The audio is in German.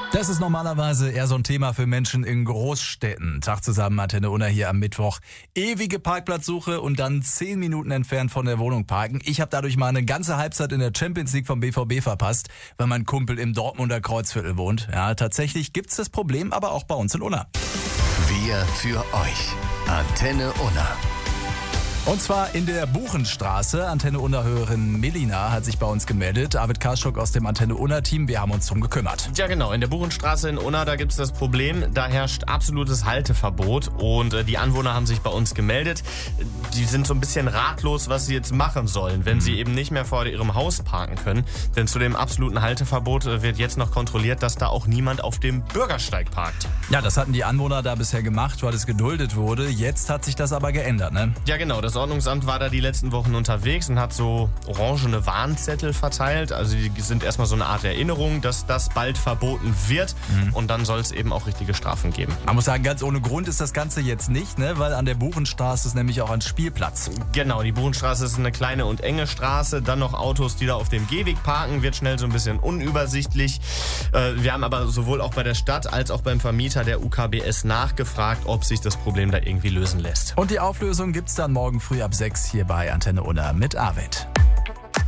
Das ist normalerweise eher so ein Thema für Menschen in Großstädten. Tag zusammen, Antenne Unna hier am Mittwoch. Ewige Parkplatzsuche und dann 10 Minuten entfernt von der Wohnung parken. Ich habe dadurch mal eine ganze Halbzeit in der Champions League vom BVB verpasst, weil mein Kumpel im Dortmunder Kreuzviertel wohnt. Ja, tatsächlich gibt's das Problem, aber auch bei uns in Unna. Wir für euch. Antenne Unna. Und zwar in der Buchenstraße. Antenne Unna-Hörerin Melina hat sich bei uns gemeldet. Arvid Karschuk aus dem Antenne Unna-Team, wir haben uns drum gekümmert. Ja genau, in der Buchenstraße in Unna, da gibt es das Problem, da herrscht absolutes Halteverbot und die Anwohner haben sich bei uns gemeldet. Die sind so ein bisschen ratlos, was sie jetzt machen sollen, wenn sie eben nicht mehr vor ihrem Haus parken können. Denn zu dem absoluten Halteverbot wird jetzt noch kontrolliert, dass da auch niemand auf dem Bürgersteig parkt. Ja, das hatten die Anwohner da bisher gemacht, weil es geduldet wurde. Jetzt hat sich das aber geändert, ne? Ja genau, das Ordnungsamt war da die letzten Wochen unterwegs und hat so orangene Warnzettel verteilt. Also die sind erstmal so eine Art Erinnerung, dass das bald verboten wird. Und dann soll es eben auch richtige Strafen geben. Man muss sagen, ganz ohne Grund ist das Ganze jetzt nicht, ne? Weil an der Buchenstraße ist nämlich auch ein Spielplatz. Genau, die Buchenstraße ist eine kleine und enge Straße. Dann noch Autos, die da auf dem Gehweg parken, wird schnell so ein bisschen unübersichtlich. Wir haben aber sowohl auch bei der Stadt als auch beim Vermieter der UKBS nachgefragt, ob sich das Problem da irgendwie lösen lässt. Und die Auflösung gibt's dann morgen früh ab 6 hier bei Antenne Unna mit Arvid.